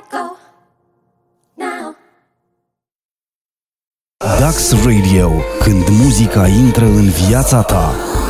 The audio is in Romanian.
go now. Dax Radio, când muzica intră în viața ta.